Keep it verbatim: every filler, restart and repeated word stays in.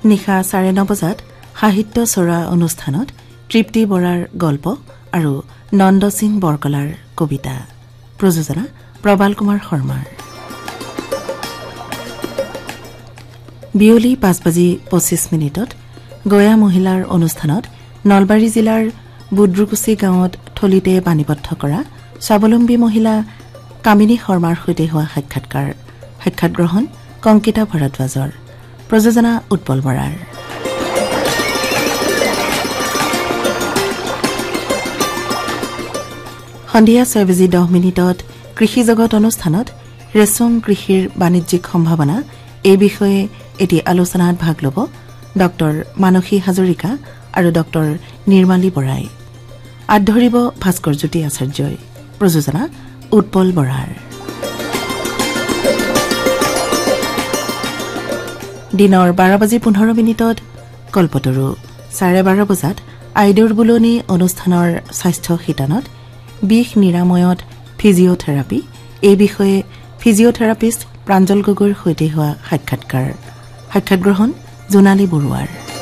নিশা চাৰে ন বজাত সাহিত্য চৰা অনুষ্ঠানত তৃপ্তি বৰাৰ গল্প আৰু নন্দ সিং বৰকলাৰ কবিতা। প্ৰযোজনা প্ৰবাল কুমাৰ শৰ্মাৰ। বিয়লি পাঁচ বাজি পঁচিছ মিনিটত গয়া মহিলাৰ অনুষ্ঠানত নলবাৰী জিলাৰ বুদ্ৰুকুচি গাঁৱত থলিতে পানীবদ্ধ কৰা স্বাৱলম্বী মহিলা কামিনী শৰ্মাৰ সৈতে হোৱা সাক্ষাৎকাৰ সাক্ষাৎ গ্ৰহণ কংকিতা ভৰদ্বাজৰ। প্ৰযোজনা উৎপল বৰাৰ। সন্ধিয়া ছয় বাজি দহ মিনিটত কৃষি জগত অনুষ্ঠানত ৰেচম কৃষিৰ বাণিজ্যিক সম্ভাৱনা এই বিষয়ে এটি আলোচনাত ভাগ ল'ব ডক্টৰ মানসী হাজৰিকা আৰু ডক্টৰ নিৰ্মালী বৰাই। আঁত ধৰিব ভাস্কৰজ্যোতি আচাৰ্যই। প্ৰযোজনা উৎপল বৰাৰ। দিনৰ বাৰ বাজি পোন্ধৰ মিনিটত কল্পতৰু, চাৰে বাৰ বজাত আইদেউৰ বুলনি অনুষ্ঠানৰ স্বাস্থ্য শিতানত বিষ নিৰাময়ত ফিজিঅথেৰাপি এই বিষয়ে ফিজিঅথেৰাপিষ্ট প্ৰাঞ্জল গগৈৰ সৈতে হোৱা সাক্ষাৎকাৰ সাক্ষাৎ গ্ৰহণ জোনালী বৰুৱাৰ।